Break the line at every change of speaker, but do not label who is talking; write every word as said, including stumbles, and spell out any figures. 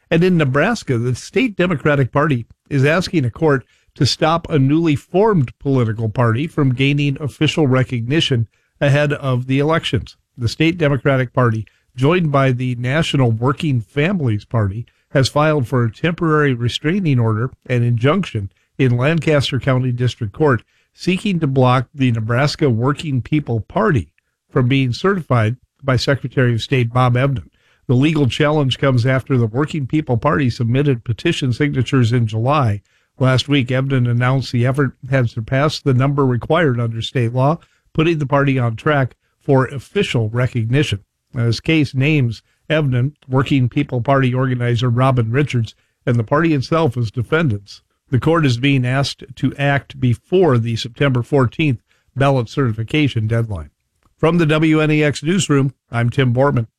And in Nebraska, the state Democratic Party is asking a court to stop a newly formed political party from gaining official recognition ahead of the elections. The state Democratic Party, joined by the National Working Families Party, has filed for a temporary restraining order and injunction in Lancaster County District Court, seeking to block the Nebraska Working People Party from being certified by Secretary of State Bob Evnen. The legal challenge comes after the Working People Party submitted petition signatures in July. Last week, Evnen announced the effort had surpassed the number required under state law, putting the party on track for official recognition. His case names Evnen, Working People Party organizer Robin Richards, and the party itself as defendants. The court is being asked to act before the September fourteenth ballot certification deadline. From the W N E X newsroom, I'm Tim Borman.